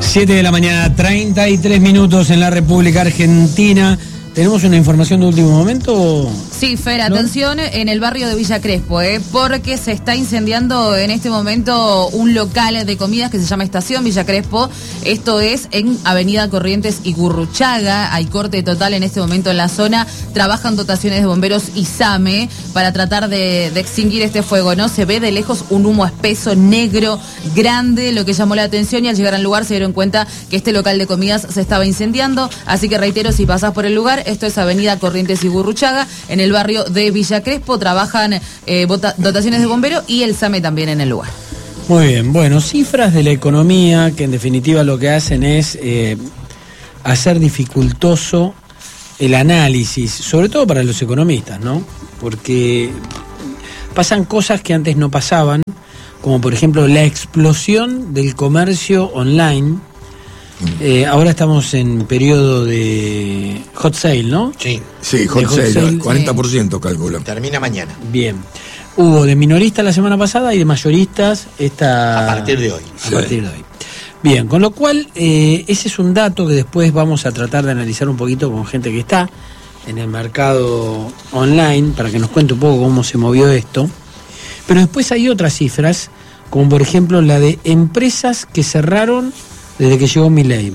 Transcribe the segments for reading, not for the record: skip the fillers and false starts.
7 de la mañana, 33 minutos en la República Argentina. ¿Tenemos una información de último momento? Sí, Fer, atención en el barrio de Villa Crespo, porque se está incendiando en este momento un local de comidas que se llama Estación Villa Crespo. Esto es en Avenida Corrientes y Gurruchaga. Hay corte total en este momento en la zona. Trabajan dotaciones de bomberos y SAME para tratar de extinguir este fuego, ¿no? Se ve de lejos un humo espeso, negro, grande, lo que llamó la atención, y al llegar al lugar se dieron cuenta que este local de comidas se estaba incendiando. Así que reitero, si pasás por el lugar, esto es Avenida Corrientes y Gurruchaga, en el barrio de Villa Crespo. Trabajan dotaciones de bomberos y el SAME también en el lugar. Muy bien, bueno, cifras de la economía que en definitiva lo que hacen es hacer dificultoso el análisis, sobre todo para los economistas, ¿no? Porque pasan cosas que antes no pasaban, como por ejemplo la explosión del comercio online. Ahora estamos en periodo de hot sale, ¿no? Sí, hot sale, 40% calculo. Termina mañana. Bien. Hubo de minoristas la semana pasada y de mayoristas a partir de hoy. A partir de hoy. Bien, con lo cual ese es un dato que después vamos a tratar de analizar un poquito con gente que está en el mercado online, para que nos cuente un poco cómo se movió esto. Pero después hay otras cifras, como por ejemplo la de empresas que cerraron desde que llegó Milei.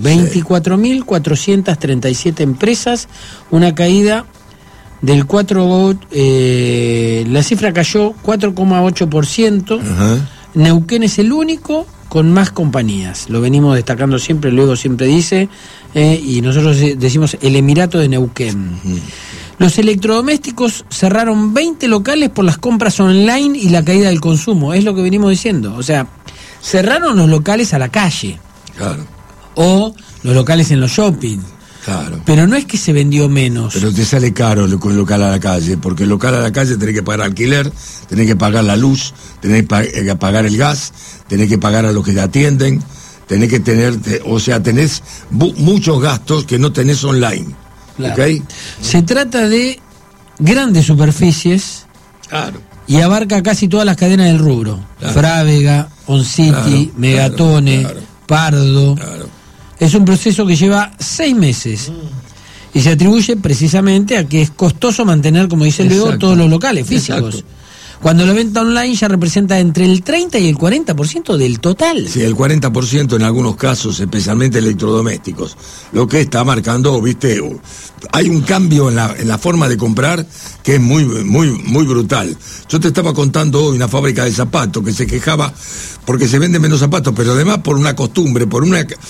24.437 empresas, una caída del 4, la cifra cayó 4,8%. Neuquén es el único con más compañías, lo venimos destacando siempre, luego siempre dice, y nosotros decimos el Emirato de Neuquén. Los electrodomésticos cerraron 20 locales por las compras online y la caída del consumo, es lo que venimos diciendo, o sea, cerraron los locales a la calle. Claro. O los locales en los shopping. Claro. Pero no es que se vendió menos. Pero te sale caro con el local a la calle, porque el local a la calle tenés que pagar alquiler, tenés que pagar la luz, tenés que pagar el gas, tenés que pagar a los que te atienden, tenés que tener, o sea, tenés muchos gastos que no tenés online. Claro. ¿Okay? Se trata de grandes superficies. Claro. Y abarca casi todas las cadenas del rubro. Claro. Frávega, OnCity, Megatone, claro. Pardo. Claro. Es un proceso que lleva 6 meses y se atribuye precisamente a que es costoso mantener, como dice Leo, todos los locales físicos. Exacto. Cuando la venta online ya representa entre el 30 y el 40% del total. Sí, el 40% en algunos casos, especialmente electrodomésticos. Lo que está marcando, viste, hay un cambio en la forma de comprar que es muy brutal. Yo te estaba contando hoy una fábrica de zapatos que se quejaba porque se venden menos zapatos, pero además por una costumbre, por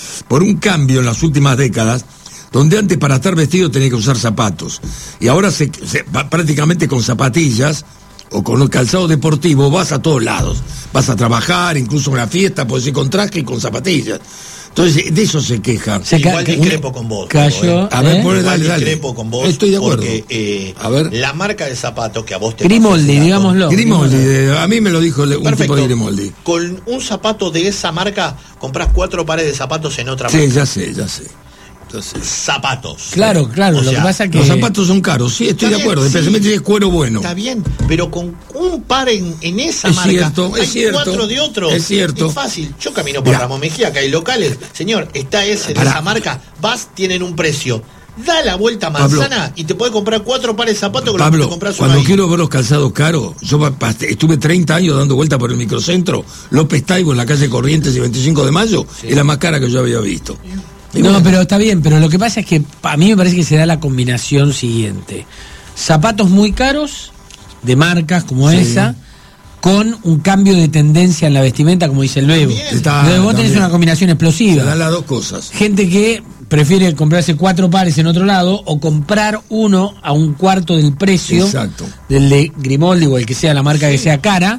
un cambio en las últimas décadas, donde antes para estar vestido tenía que usar zapatos. Y ahora prácticamente con zapatillas o con un calzado deportivo vas a todos lados. Vas a trabajar, incluso a una fiesta, puedes ir con traje y con zapatillas. Entonces, de eso se queja. Igual discrepo con vos. Cayó. A ver, dale. Discrepo con vos. Estoy de acuerdo. Porque a ver. La marca de zapatos que a vos te Grimaldi, digámoslo. Grimaldi, a mí me lo dijo un tipo de Grimaldi. Con un zapato de esa marca, compras 4 pares de zapatos en otra marca. Sí, ya sé. Entonces, zapatos. Claro, lo que pasa es que los zapatos son caros, sí, estoy de acuerdo, especialmente si es cuero bueno. Está bien, pero con un par en esa es marca, cierto, hay 4 de otros. Es cierto. Es fácil. Yo camino por Ramos Mejía, que hay locales. Señor, está ese de esa marca, vas, tienen un precio. Da la vuelta a manzana, Pablo, y te puedes comprar 4 pares de zapatos con Pablo, los que te compras cuando ahí. Quiero ver los calzados caros, yo estuve 30 años dando vuelta por el microcentro, López Taibo en la calle Corrientes y 25 de Mayo, es la más cara que yo había visto. No, pero está bien, pero lo que pasa es que a mí me parece que se da la combinación siguiente. Zapatos muy caros, de marcas como esa, con un cambio de tendencia en la vestimenta, como dice el Bebo. Entonces vos tenés una combinación explosiva. Se dan las dos cosas. Gente que prefiere comprarse 4 pares en otro lado o comprar uno a un cuarto del precio del de Grimaldi o el que sea, la marca que sea cara.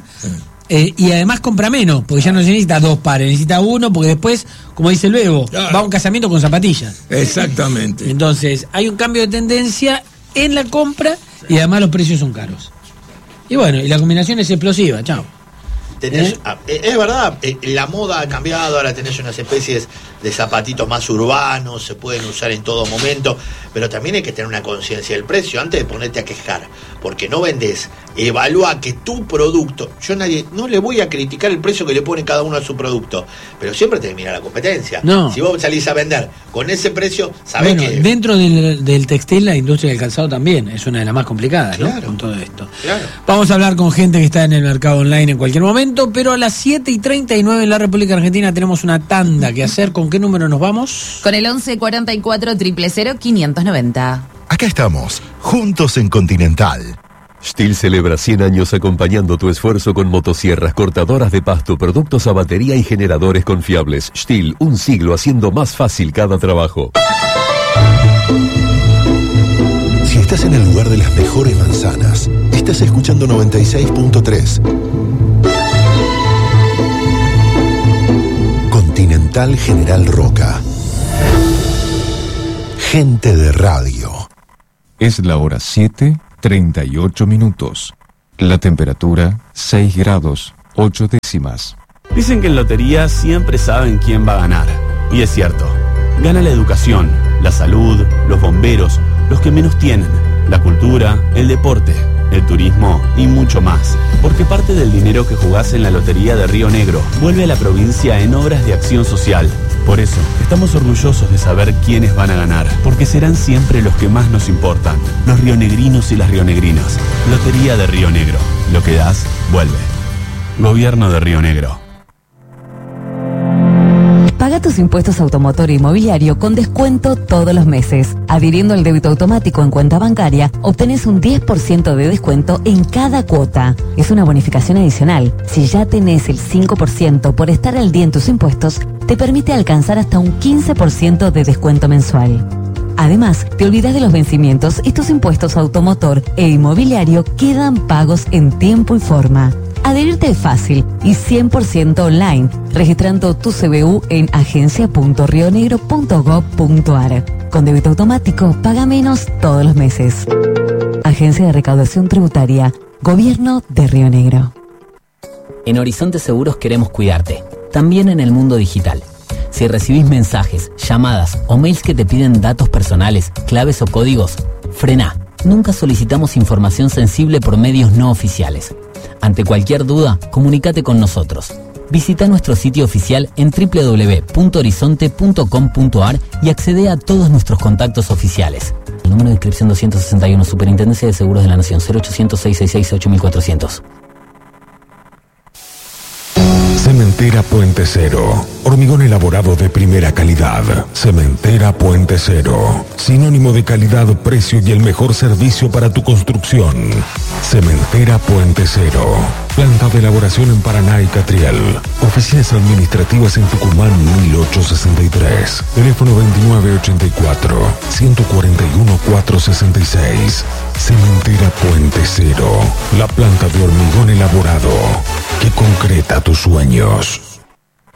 Y además compra menos, porque ya no se necesita 2 pares, necesita uno, porque después, como dice luego, va a un casamiento con zapatillas. Exactamente. Entonces, hay un cambio de tendencia en la compra y además los precios son caros. Y bueno, y la combinación es explosiva, chao. Es verdad, la moda ha cambiado, ahora tenés unas especies de zapatitos más urbanos, se pueden usar en todo momento, pero también hay que tener una conciencia del precio antes de ponerte a quejar, porque no vendés evalúa que tu producto, no le voy a criticar el precio que le pone cada uno a su producto, pero siempre tenés que mirar la competencia. No. Si vos salís a vender con ese precio, sabés que... Dentro del textil, la industria del calzado también es una de las más complicadas, ¿no? Con todo esto. Claro. Vamos a hablar con gente que está en el mercado online en cualquier momento, pero a las 7:39 en la República Argentina tenemos una tanda que hacer. ¿Con qué número nos vamos? Con el 11 44 000 590. Acá estamos, juntos en Continental. STIHL celebra 100 años acompañando tu esfuerzo con motosierras, cortadoras de pasto, productos a batería y generadores confiables. STIHL, un siglo haciendo más fácil cada trabajo. Si estás en el lugar de las mejores manzanas, estás escuchando 96.3. Continental General Roca. Gente de radio. Es la hora 7:38 minutos. La temperatura 6 grados 8 décimas. Dicen que en lotería siempre saben quién va a ganar. Y es cierto. Gana la educación, la salud, los bomberos, los que menos tienen, la cultura, el deporte, el turismo y mucho más. Porque parte del dinero que jugás en la Lotería de Río Negro vuelve a la provincia en obras de acción social. Por eso, estamos orgullosos de saber quiénes van a ganar, porque serán siempre los que más nos importan, los rionegrinos y las rionegrinas. Lotería de Río Negro. Lo que das, vuelve. Gobierno de Río Negro. Paga tus impuestos automotor e inmobiliario con descuento todos los meses. Adhiriendo al débito automático en cuenta bancaria, obtenés un 10% de descuento en cada cuota. Es una bonificación adicional. Si ya tenés el 5% por estar al día en tus impuestos, te permite alcanzar hasta un 15% de descuento mensual. Además, te olvidas de los vencimientos y tus impuestos automotor e inmobiliario quedan pagos en tiempo y forma. Adherirte es fácil y 100% online, registrando tu CBU en agencia.rionegro.gov.ar. Con débito automático, paga menos todos los meses. Agencia de Recaudación Tributaria, Gobierno de Río Negro. En Horizonte Seguros queremos cuidarte, también en el mundo digital. Si recibís mensajes, llamadas o mails que te piden datos personales, claves o códigos, frená. Nunca solicitamos información sensible por medios no oficiales. Ante cualquier duda, comunícate con nosotros. Visita nuestro sitio oficial en www.horizonte.com.ar y accede a todos nuestros contactos oficiales. El número de inscripción 261, Superintendencia de Seguros de la Nación, 0800-666-8400. Cementera Puente Cero. Hormigón elaborado de primera calidad. Cementera Puente Cero. Sinónimo de calidad, precio y el mejor servicio para tu construcción. Cementera Puente Cero. Planta de elaboración en Paraná y Catriel. Oficinas administrativas en Tucumán 1863. Teléfono 2984-141-466. Cementera Puente Cero. La planta de hormigón elaborado que concreta tus sueños.